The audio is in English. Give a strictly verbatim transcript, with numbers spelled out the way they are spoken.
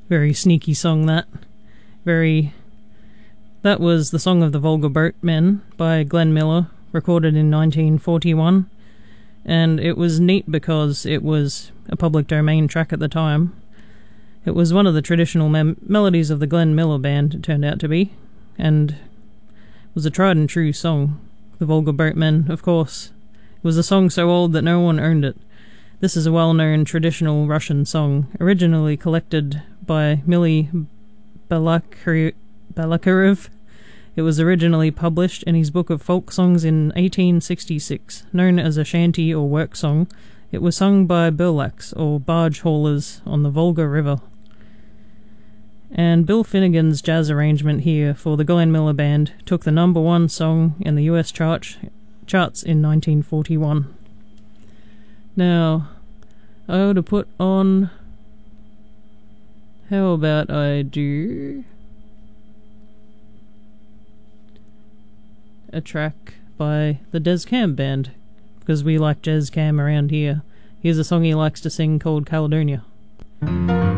Very sneaky song, that. Very... That was The Song of the Volga Boatmen by Glenn Miller, recorded in nineteen forty-one. And it was neat because it was a public domain track at the time. It was one of the traditional mem- melodies of the Glenn Miller Band, it turned out to be, and it was a tried and true song. The Volga Boatmen, of course. It was a song so old that no one owned it. This is a well-known traditional Russian song, originally collected by Mily Balakirev. It was originally published in his book of folk songs in eighteen sixty-six, known as a shanty or work song. It was sung by burlaks, or barge haulers, on the Volga River. And Bill Finnegan's jazz arrangement here for the Glenn Miller Band took the number one song in the U S chart, charts in nineteen forty-one. Now, I ought to put on... How about I do... a track by the Des Cam Band, because we like Des Cam around here. Here's a song he likes to sing called Caledonia.